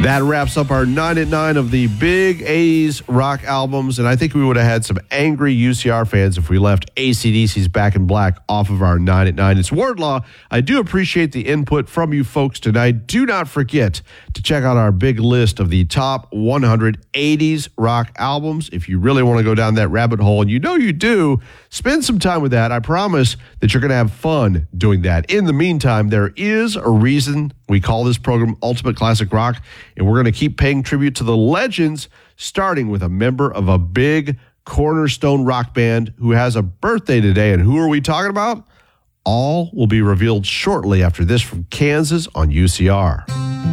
That wraps up our 9 at 9 of the big 80s rock albums, and I think we would have had some angry UCR fans if we left AC/DC's Back in Black off of our 9 at 9. It's Wardlaw. I do appreciate the input from you folks tonight. Do not forget to check out our big list of the top 100 80s rock albums. If you really want to go down that rabbit hole, and you know you do, spend some time with that. I promise that you're going to have fun doing that. In the meantime, there is a reason we call this program Ultimate Classic Rock, and we're going to keep paying tribute to the legends, starting with a member of a big cornerstone rock band who has a birthday today. And who are we talking about? All will be revealed shortly after this from Kansas on UCR.